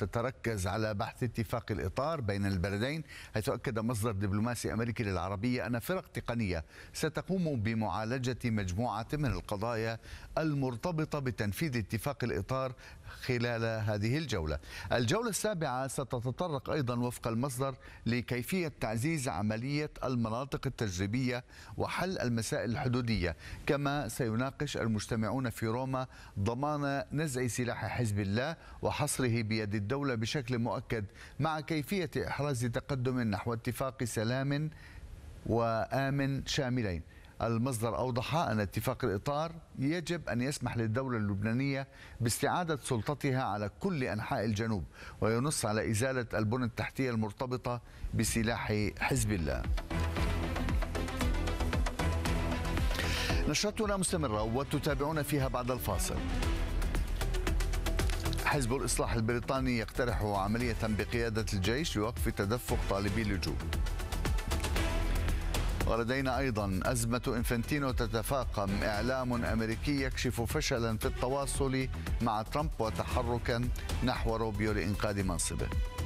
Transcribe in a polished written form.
تتركز على بحث اتفاق الإطار بين البلدين، حيث أكد مصدر دبلوماسي أمريكي للعربية أن فرق تقنية ستقوم بمعالجة مجموعة من القضايا المرتبطة بتنفيذ اتفاق الإطار خلال هذه الجولة. الجولة السابعة ستتطرق أيضا وفق المصدر لكيفية تعزيز عملية المناطق التجريبية وحل المسائل الحدودية، كما سيناقش المجتمعون في روما ضمان نزع سلاح حزب الله وحصره بيد الدولة بشكل مؤكد، مع كيفية إحراز تقدم نحو اتفاق سلام وآمن شاملين. المصدر أوضح أن اتفاق الإطار يجب أن يسمح للدولة اللبنانية باستعادة سلطتها على كل أنحاء الجنوب، وينص على إزالة البنى التحتية المرتبطة بسلاح حزب الله. نشرتنا مستمرة وتتابعون فيها بعد الفاصل. حزب الإصلاح البريطاني يقترح عملية بقيادة الجيش لوقف تدفق طالبي اللجوء. ولدينا أيضا أزمة إنفانتينو تتفاقم، إعلام أمريكي يكشف فشلا في التواصل مع ترامب وتحركا نحو روبيو لإنقاذ منصبه.